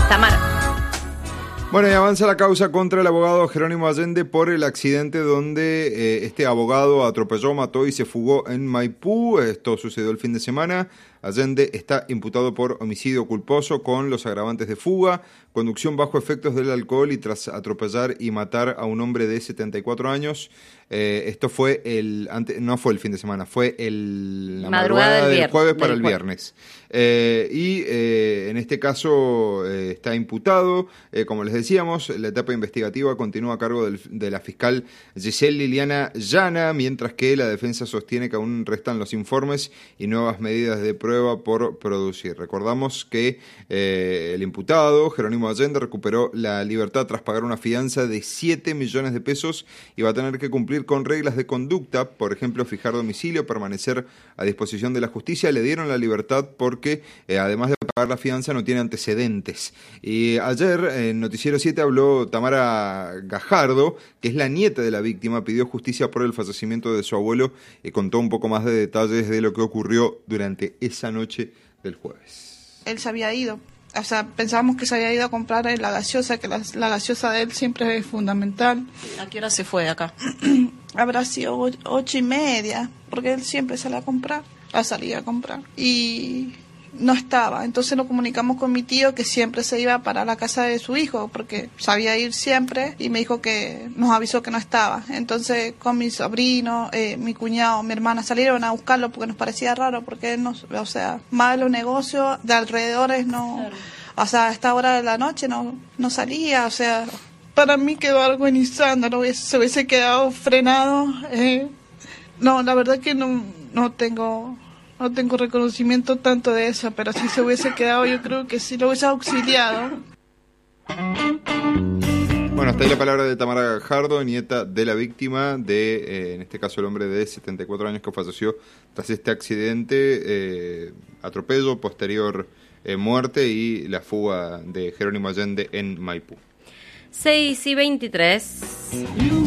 Tamara. Bueno, y avanza la causa contra el abogado Jerónimo Allende por el accidente donde este abogado atropelló, mató y se fugó en Maipú. Esto sucedió el fin de semana. Allende está imputado por homicidio culposo con los agravantes de fuga, conducción bajo efectos del alcohol y tras atropellar y matar a un hombre de 74 años. Esto fue no fue el fin de semana, fue la madrugada del jueves para el viernes. En este caso está imputado, como les decíamos, la etapa investigativa continúa a cargo de la fiscal Giselle Liliana Llana, mientras que la defensa sostiene que aún restan los informes y nuevas medidas de prueba por producir. Recordamos que el imputado, Jerónimo Allende, recuperó la libertad tras pagar una fianza de 7 millones de pesos y va a tener que cumplir con reglas de conducta, por ejemplo, fijar domicilio, permanecer a disposición de la justicia. Le dieron la libertad porque, además de pagar la fianza, no tiene antecedentes. Y ayer en Noticiero 7 habló Tamara Gajardo, que es la nieta de la víctima, pidió justicia por el fallecimiento de su abuelo y contó un poco más de detalles de lo que ocurrió durante esa noche del jueves. Él se había ido. O sea, pensábamos que se había ido a comprar la gaseosa, que la gaseosa de él siempre es fundamental. ¿A qué hora se fue de acá? Habrá sido 8:30, porque él siempre sale a comprar, salía a comprar. Y no estaba, entonces nos comunicamos con mi tío, que siempre se iba para la casa de su hijo, porque sabía ir siempre, y me dijo que nos avisó que no estaba. Entonces con mi sobrino, mi cuñado, mi hermana salieron a buscarlo porque nos parecía raro, porque él no, o sea, más de los negocios de alrededores no, claro. O sea, a esta hora de la noche no salía, o sea, para mí quedó algo iniciando, se hubiese quedado frenado. No, la verdad que no tengo reconocimiento tanto de eso, pero si se hubiese quedado, yo creo que sí lo hubiese auxiliado. Bueno, hasta ahí la palabra de Tamara Gajardo, nieta de la víctima de, en este caso, el hombre de 74 años que falleció tras este accidente, atropello, posterior muerte y la fuga de Jerónimo Allende en Maipú. 6:23.